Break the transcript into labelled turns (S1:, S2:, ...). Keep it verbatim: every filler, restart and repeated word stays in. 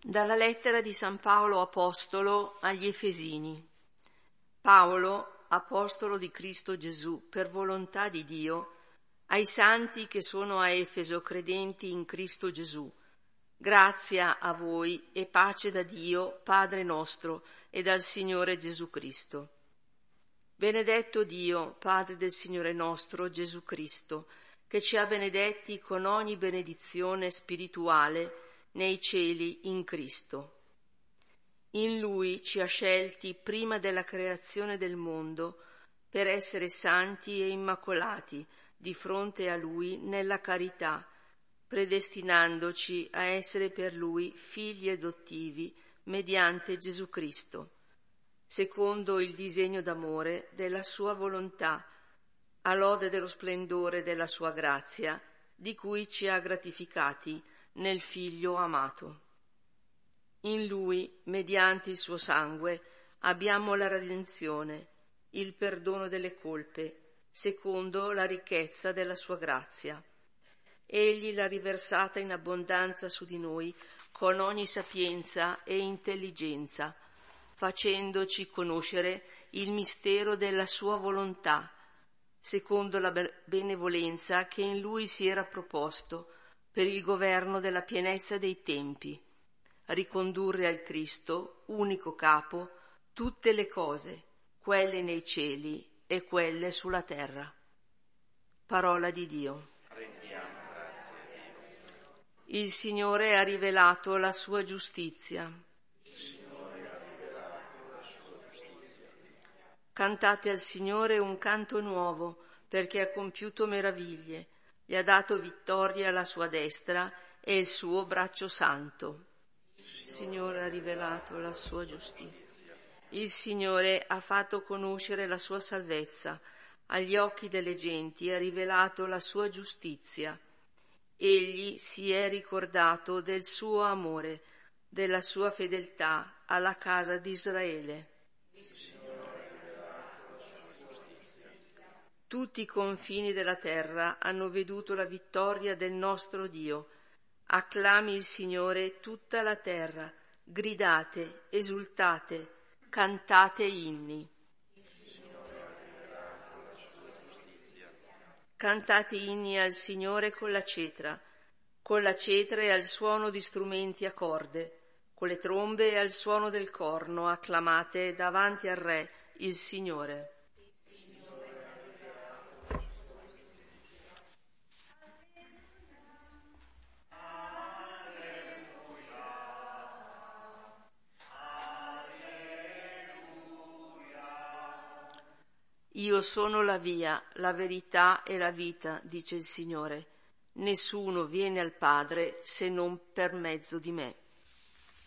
S1: Dalla lettera di San Paolo Apostolo agli Efesini. Paolo, apostolo di Cristo Gesù, per volontà di Dio, ai santi che sono a Efeso credenti in Cristo Gesù, grazia a voi e pace da Dio, Padre nostro, e dal Signore Gesù Cristo. Benedetto Dio, Padre del Signore nostro Gesù Cristo, che ci ha benedetti con ogni benedizione spirituale nei cieli in Cristo. In Lui ci ha scelti prima della creazione del mondo per essere santi e immacolati di fronte a Lui nella carità, predestinandoci a essere per Lui figli adottivi mediante Gesù Cristo, secondo il disegno d'amore della Sua volontà, a lode dello splendore della Sua grazia, di cui ci ha gratificati nel Figlio amato. In Lui, mediante il suo sangue, abbiamo la redenzione, il perdono delle colpe, secondo la ricchezza della sua grazia. Egli l'ha riversata in abbondanza su di noi con ogni sapienza e intelligenza, facendoci conoscere il mistero della sua volontà, secondo la benevolenza che in Lui si era proposto per il governo della pienezza dei tempi, ricondurre al Cristo, unico capo, tutte le cose, quelle nei cieli e quelle sulla terra. Parola di Dio.
S2: Rendiamo grazie a Dio.
S1: Il Signore ha rivelato la sua giustizia.
S2: Il Signore ha rivelato la sua giustizia.
S1: Cantate al Signore un canto nuovo, perché ha compiuto meraviglie. Gli ha dato vittoria alla sua destra e il suo braccio santo. Il Signore ha rivelato la sua giustizia. Il Signore ha fatto conoscere la sua salvezza. Agli occhi delle genti ha rivelato la sua giustizia. Egli si è ricordato del suo amore, della sua fedeltà alla casa di Israele. Tutti i confini della terra hanno veduto la vittoria del nostro Dio. Acclami il Signore tutta la terra, gridate, esultate, cantate inni. Cantate inni al Signore con la cetra, con la cetra e al suono di strumenti a corde, con le trombe e al suono del corno acclamate davanti al Re, il Signore. Io sono la via, la verità e la vita, dice il Signore. Nessuno viene al Padre se non per mezzo di me.